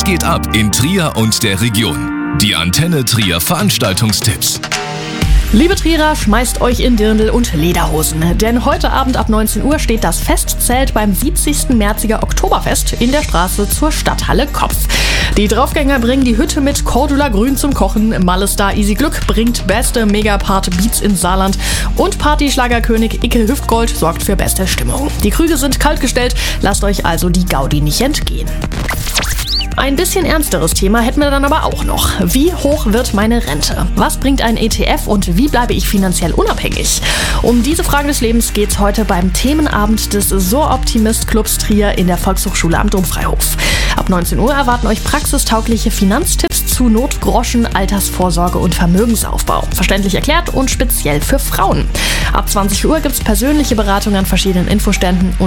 Was geht ab in Trier und der Region? Die Antenne Trier Veranstaltungstipps. Liebe Trierer, schmeißt euch in Dirndl und Lederhosen, denn heute Abend ab 19 Uhr steht das Festzelt beim 70. Merziger Oktoberfest in der Straße zur Stadthalle Kopf. Die Draufgänger bringen die Hütte mit Cordula Grün zum Kochen, Malestar Easy Glück bringt beste Megapart-Beats ins Saarland und Partyschlagerkönig Icke Hüftgold sorgt für beste Stimmung. Die Krüge sind kaltgestellt, lasst euch also die Gaudi nicht entgehen. Ein bisschen ernsteres Thema hätten wir dann aber auch noch. Wie hoch wird meine Rente? Was bringt ein ETF und wie bleibe ich finanziell unabhängig? Um diese Fragen des Lebens geht's heute beim Themenabend des So-Optimist-Clubs Trier in der Volkshochschule am Domfreihof. Ab 19 Uhr erwarten euch praxistaugliche Finanztipps zu Notgroschen, Altersvorsorge und Vermögensaufbau. Verständlich erklärt und speziell für Frauen. Ab 20 Uhr gibt's persönliche Beratung an verschiedenen Infoständen